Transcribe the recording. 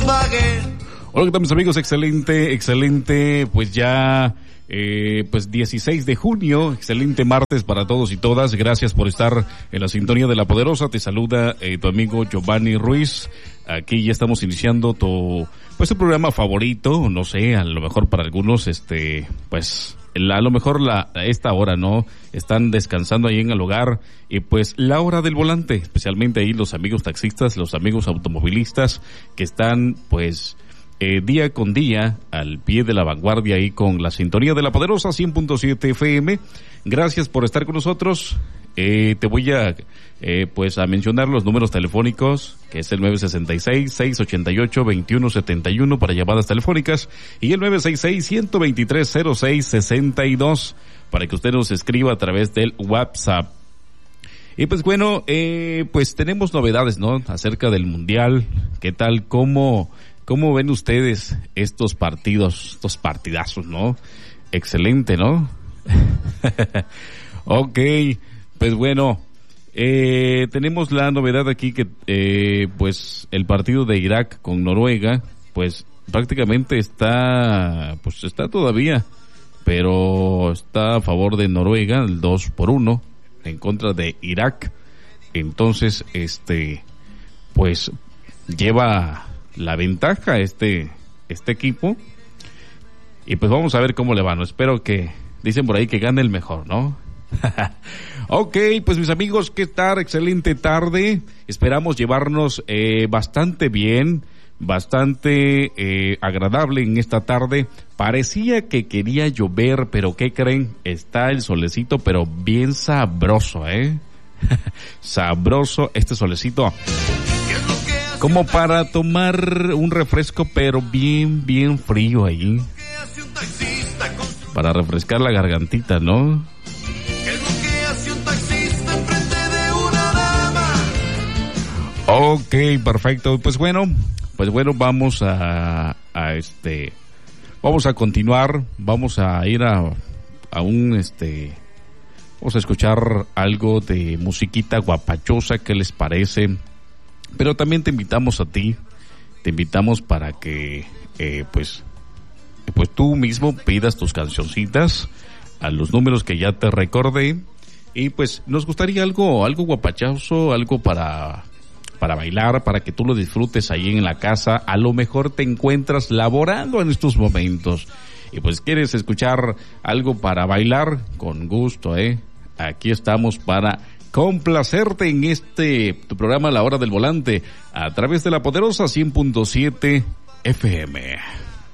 Hola, ¿qué tal, mis amigos? Excelente, pues ya, pues 16 de junio, excelente martes para todos y todas. Gracias por estar en la sintonía de La Poderosa. Te saluda tu amigo Giovanni Ruiz. Aquí ya estamos iniciando tu programa favorito, no sé, a lo mejor para algunos, pues, a lo mejor esta hora, ¿no? Están descansando ahí en el hogar y pues la hora del volante, especialmente ahí los amigos taxistas, los amigos automovilistas que están, pues, día con día al pie de la vanguardia ahí con la sintonía de La Poderosa 100.7 FM. Gracias por estar con nosotros. Te voy a mencionar los números telefónicos, que es el 966-688-2171 para llamadas telefónicas y el 966-123-0662 para que usted nos escriba a través del WhatsApp. Y pues bueno, pues tenemos novedades, ¿no? Acerca del Mundial. ¿Qué tal? ¿Cómo ven ustedes estos partidazos, ¿no? Excelente, ¿no? Ok, pues bueno, tenemos la novedad aquí que, pues, el partido de Irak con Noruega, pues, prácticamente está todavía, pero está a favor de Noruega, el 2-1, en contra de Irak. Entonces, pues, lleva la ventaja este equipo y pues vamos a ver cómo le va, ¿no? Espero que, dicen por ahí, que gane el mejor, ¿no? Ok, pues mis amigos, ¿qué tal? Excelente tarde, esperamos llevarnos bastante bien, bastante agradable en esta tarde. Parecía que quería llover, pero ¿qué creen? Está el solecito, pero bien sabroso, sabroso este solecito, como para tomar un refresco, pero bien frío ahí, para refrescar la gargantita, ¿no? Ok, perfecto. Pues bueno, vamos a continuar, vamos a ir a vamos a escuchar algo de musiquita guapachosa, ¿qué les parece? Pero también te invitamos a ti, para que, pues tú mismo pidas tus cancioncitas a los números que ya te recordé, y pues nos gustaría algo guapachoso, algo para bailar, para que tú lo disfrutes ahí en la casa. A lo mejor te encuentras laborando en estos momentos y pues quieres escuchar algo para bailar, con gusto, aquí estamos para complacerte en tu programa La Hora del Volante a través de La Poderosa 100.7 FM.